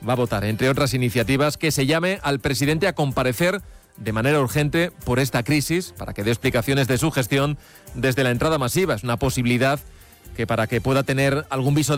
va a votar, entre otras iniciativas, que se llame al presidente a comparecer de manera urgente por esta crisis, para que dé explicaciones de su gestión desde la entrada masiva. Es una posibilidad que, para que pueda tener algún viso